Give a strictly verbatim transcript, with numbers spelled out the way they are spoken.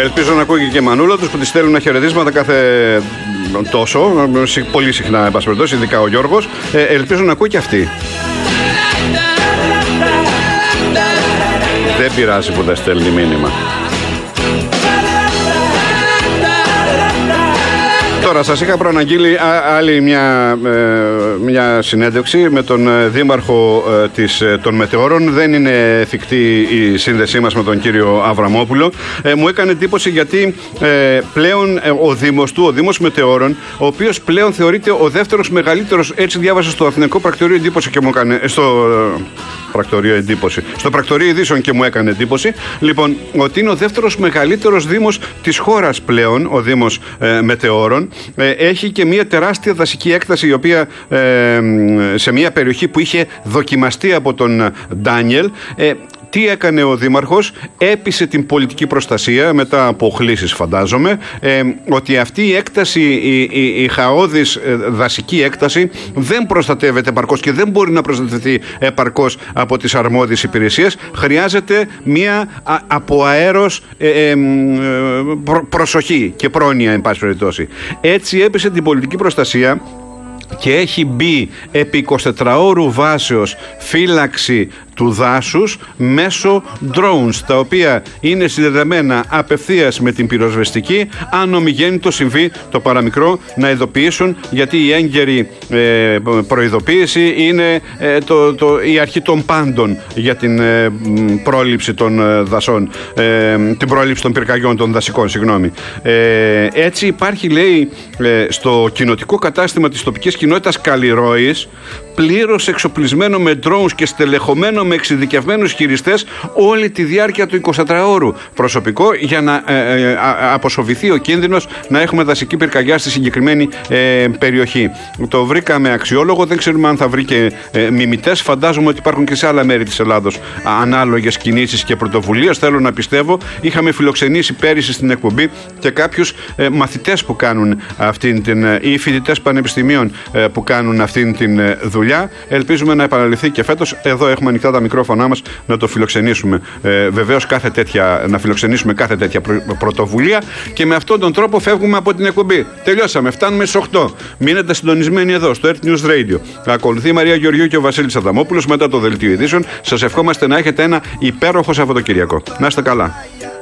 ελπίζω να ακούει και η μανούλα τους που τη στέλνουν χαιρετίσματα κάθε τόσο, πολύ συχνά, εν πάση περιπτώσει, ειδικά ο Γιώργος. Ε, ελπίζω να ακούει και αυτή. Δεν πειράζει που δεν στέλνει μήνυμα. Τώρα σας είχα προαναγγείλει άλλη μια, μια συνέντευξη με τον δήμαρχο της, των Μετεώρων. Δεν είναι εφικτή η σύνδεσή μας με τον κύριο Αβραμόπουλο. Ε, μου έκανε εντύπωση γιατί ε, πλέον ε, ο Δήμος του, ο Δήμος Μετεώρων, ο οποίος πλέον θεωρείται ο δεύτερος μεγαλύτερος, έτσι διάβασα στο Αθηνικό Πρακτορείο εντύπωση και μου έκανε, στο πρακτορείο εντύπωση, στο πρακτορείο ειδήσεων και μου έκανε εντύπωση, λοιπόν, ότι είναι ο δεύτερος μεγαλύτερος Δήμος της χώρας πλέον, ο Δήμος ε, Μετεώρων. Ε, έχει και μια τεράστια δασική έκταση, η οποία ε, σε μια περιοχή που είχε δοκιμαστεί από τον Ντάνιελ. Ε, Τι έκανε ο Δήμαρχος? Έπεισε την πολιτική προστασία μετά από οχλήσεις, φαντάζομαι, ε, ότι αυτή η έκταση, η, η, η χαόδης ε, δασική έκταση δεν προστατεύεται επαρκώς και δεν μπορεί να προστατευτεί επαρκώς από τις αρμόδιες υπηρεσίες. Χρειάζεται μια α, από αέρος ε, ε, προ, προσοχή και πρόνοια, εν πάση περιπτώσει. Έτσι έπεισε την πολιτική προστασία και έχει μπει επί εικοσιτετράωρου βάσεως φύλαξη του δάσους μέσω drones, τα οποία είναι συνδεδεμένα απευθείας με την πυροσβεστική, αν ομιγέννητο συμβεί το παραμικρό, να ειδοποιήσουν, γιατί η έγκαιρη ε, προειδοποίηση είναι ε, το, το, η αρχή των πάντων για την ε, πρόληψη των ε, δασών, ε, την πρόληψη των πυρκαγιών των δασικών, συγγνώμη. Ε, έτσι υπάρχει, λέει, ε, στο κοινοτικό κατάστημα της τοπικής κοινότητας Καλλιρόης, πλήρως εξοπλισμένο με drones και στελεχωμένο με εξειδικευμένους χειριστές όλη τη διάρκεια του εικοσιτετράωρου προσωπικό, για να ε, ε, αποσοβηθεί ο κίνδυνος να έχουμε δασική πυρκαγιά στη συγκεκριμένη ε, περιοχή. Το βρήκαμε αξιόλογο, δεν ξέρουμε αν θα βρει και ε, μιμητές. Φαντάζομαι ότι υπάρχουν και σε άλλα μέρη της Ελλάδος ανάλογες κινήσεις και πρωτοβουλίες. Θέλω να πιστεύω. Είχαμε φιλοξενήσει πέρυσι στην εκπομπή και κάποιους ε, μαθητές που κάνουν αυτήν την, ε, ή φοιτητές πανεπιστημίων ε, που κάνουν αυτήν την ε, δουλειά. Ελπίζουμε να επαναληφθεί και φέτος. Εδώ έχουμε ανοιχτά τα μικρόφωνά μας να το φιλοξενήσουμε. Ε, βεβαίως κάθε τέτοια, να φιλοξενήσουμε κάθε τέτοια πρω, πρωτοβουλία, και με αυτόν τον τρόπο φεύγουμε από την εκπομπή. Τελειώσαμε. Φτάνουμε στις οκτώ. Μείνετε συντονισμένοι εδώ στο Earth News Radio. Ακολουθεί η Μαρία Γεωργίου και ο Βασίλης Αδαμόπουλος μετά το δελτίο ειδήσεων. Σας ευχόμαστε να έχετε ένα υπέροχο Σαββατοκυριακό. Να είστε καλά.